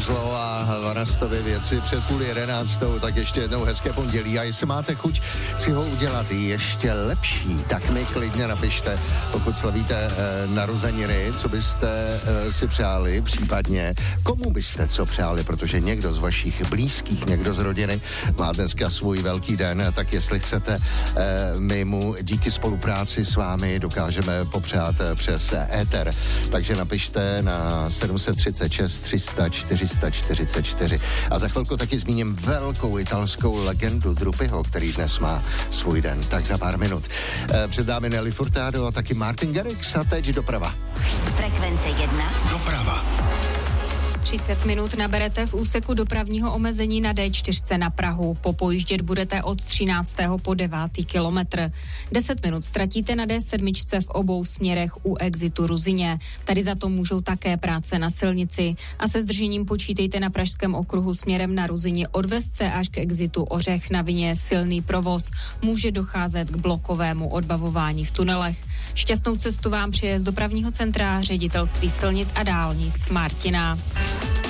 kouzlo a Vanastovi věci před 10:30, tak ještě jednou hezké pondělí. A jestli máte chuť si ho udělat ještě lepší, tak mi klidně napište, pokud slavíte narozeniny, co byste si přáli, případně komu byste co přáli, protože někdo z vašich blízkých, někdo z rodiny má dneska svůj velký den, tak jestli chcete, my mu díky spolupráci s vámi dokážeme popřát přes éter. Takže napište na 736 300 444. A za chvilku taky zmíním velkou italskou legendu Drupiho, který dnes má svůj den. Tak za pár minut. Před námi Nelly Furtado a taky Martin Garrix a teď doprava. Frekvence 1. Doprava. 30 minut naberete v úseku dopravního omezení na D4 na Prahu. Popojíždět budete od 13. po 9. kilometr. 10 minut ztratíte na D7 v obou směrech u exitu Ruzyně. Tady za to můžou také práce na silnici. A se zdržením počítejte na Pražském okruhu směrem na Ruzyni od Vesce až k exitu Ořech. Na vině je silný provoz. Může docházet k blokovému odbavování v tunelech. Šťastnou cestu vám přeje z dopravního centra Ředitelství silnic a dálnic Martina.